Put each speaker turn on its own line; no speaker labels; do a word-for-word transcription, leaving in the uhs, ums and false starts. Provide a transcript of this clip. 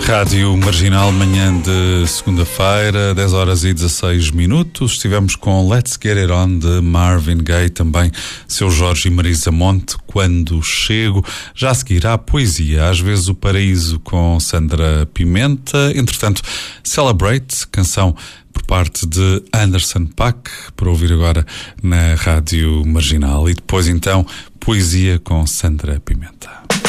Rádio Marginal, manhã de segunda-feira, dez horas e dezasseis minutos. Estivemos com Let's Get It On de Marvin Gaye, também Seu Jorge e Marisa Monte, Quando Chego. Já a seguir à poesia, às vezes o paraíso com Sandra Pimenta. Entretanto, Celebrate, canção por parte de Anderson .Paak, para ouvir agora na Rádio Marginal. E depois então, poesia com Sandra Pimenta.